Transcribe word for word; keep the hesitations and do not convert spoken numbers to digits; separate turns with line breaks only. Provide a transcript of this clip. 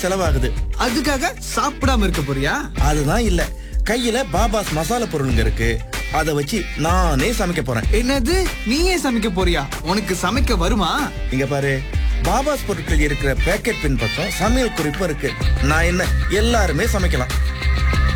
செலவாகுது.
அதுக்காக சாப்பிடாம இருக்க போறியா?
அதுதான் இல்ல, கையில பாபாஸ் மசாலா பொருளுங்க இருக்கு. அத வச்சு நானே சமைக்க போறேன்.
என்னது, நீயே சமைக்க போறியா? உனக்கு சமைக்க வருமா?
இங்க பாரு, பாபாஸ் பொருட்கள் இருக்கிற பேக்கெட் பின் பக்கம் சமையல் குறிப்பு இருக்கு. நான் என்ன, எல்லாருமே சமைக்கலாம்.